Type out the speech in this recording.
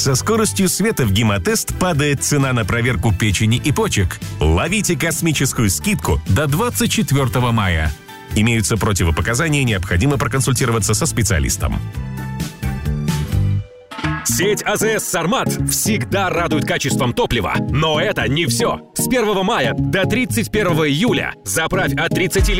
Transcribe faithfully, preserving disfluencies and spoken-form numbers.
Со скоростью света в гемотест падает цена на проверку печени и почек. Ловите космическую скидку до двадцать четвёртого мая. Имеются противопоказания, необходимо проконсультироваться со специалистом. Сеть АЗС «Сармат» всегда радует качеством топлива. Но это не все. С первого мая до тридцать первого июля заправь от тридцати